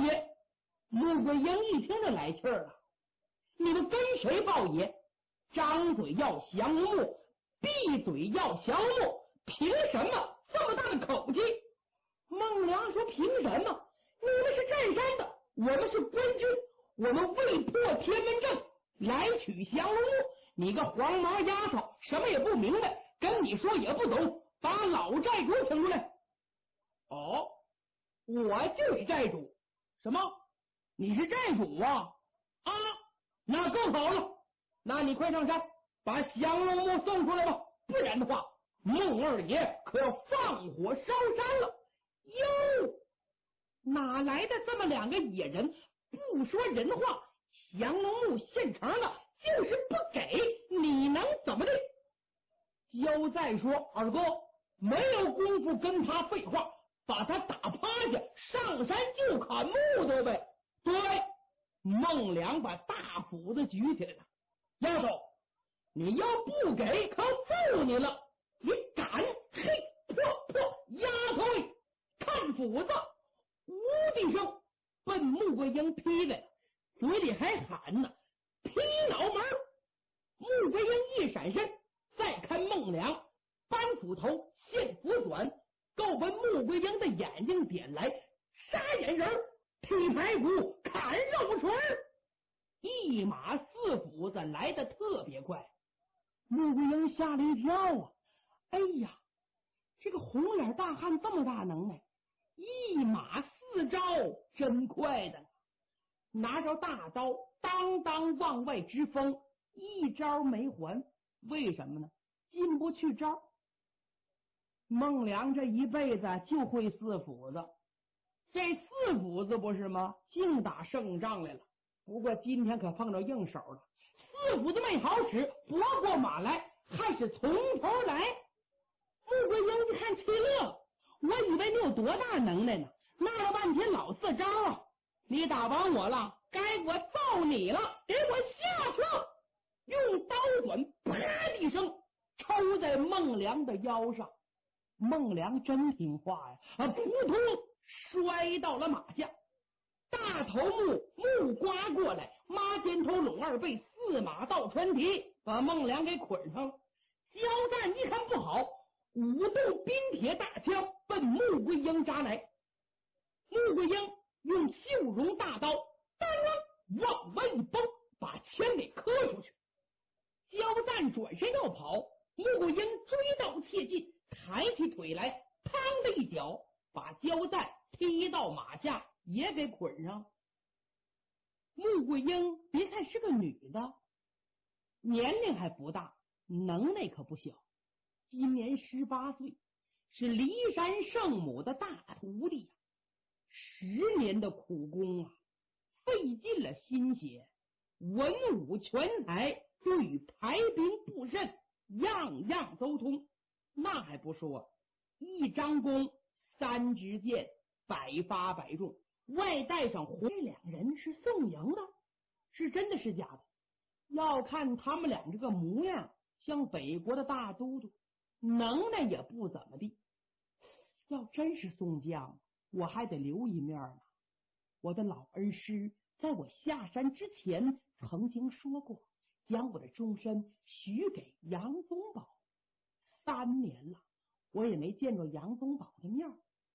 爷！穆桂英一听就来气儿了，你们跟谁报爷？张嘴要降木，闭嘴要降木，凭什么这么大的口气？孟良说：凭什么？你们是占山的，我们是官军，我们未破天门阵来取降龙木。你个黄毛丫头，什么也不明白，跟你说也不懂，把老寨主请出来。哦，我就是寨主。什么？你是寨主啊？啊，那更好了。那你快上山，把降龙木送出来吧，不然的话，孟二爷可要放火烧山了。哟，哪来的这么两个野人？不说人话，降龙木现成的，就是不给，你能怎么的？焦赞说：二哥，没有功夫跟他废话，把他打趴下，上山就砍木头呗。对，孟良把大斧子举起来了。丫头，你要不给，可揍你了！你敢？嘿，破，丫头，看斧子！呜的一声，奔穆桂英劈来了，嘴里还喊呢：劈脑门！穆桂英一闪身，再看孟良，搬斧头，现斧短，够奔穆桂英的眼睛点来，杀眼人，劈排骨，砍肉锤，一马四斧子来得特别快。穆桂英吓了一跳啊！哎呀，这个红脸大汉这么大能耐，一马四招，真快的。拿着大刀当当往外直锋，一招没还。为什么呢？进不去招。孟良这一辈子就会四斧子，这四斧子不是吗？净打胜仗来了。不过今天可碰着硬手了，四斧子没好使，拨过马来，还是从头来。穆桂英一看气乐了，我以为你有多大能耐呢，闹了半天老四招啊！你打完我了，该我揍你了，给我下去！用刀短啪的一声抽在孟良的腰上。孟良真听话呀，扑通摔到了马下。大头木刮过来，马肩头拢二背，四马倒穿蹄，把孟良给捆上了。焦赞一看不好，舞动冰铁大枪奔穆桂英扎来。穆桂英用绣绒大刀当往外一崩，把枪给磕出去。焦赞转身要跑，穆桂英追到切近，抬起腿来，嘡的一脚把焦赞踢到马下，也给捆上。穆桂英别看是个女的，年龄还不大，能耐可不小，今年18岁，是骊山圣母的大徒弟呀。10年的苦功啊，费尽了心血，文武全才，对于排兵布阵样样都通。那还不说，一张弓3支箭，百发百中，外带上这两人是宋营的，是真的是假的？要看他们俩这个模样，像北国的大都督，能耐也不怎么地。要真是宋将，我还得留一面呢。我的老恩师在我下山之前曾经说过，将我的终身许给杨宗保。3年了，我也没见着杨宗保的面。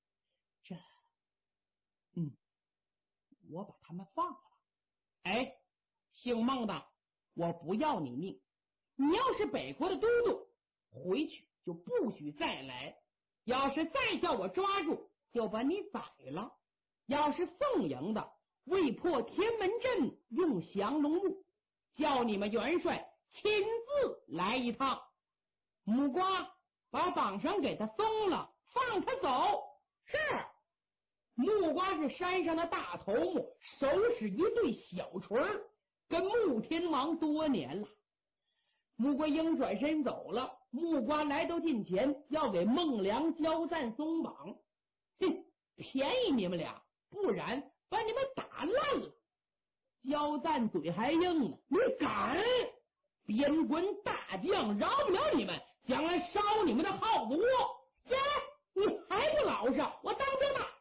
我把他们放了。哎，姓孟的，我不要你命。你要是北国的都督，回去就不许再来。要是再叫我抓住，就把你宰了。要是宋营的，为破天门阵用降龙木，叫你们元帅亲自来一趟。木瓜，把绑绳给他松了，放他走。是。木瓜是山上的大头目，手使一对小锤，跟穆天王多年了。穆桂英转身走了，木瓜来到近前，要给孟良、焦赞松绑。便宜你们俩，不然把你们打烂了。焦赞嘴还硬呢，你敢？边关大将饶不了你们，将来烧你们的耗子窝。你还不老实，我当兵呢。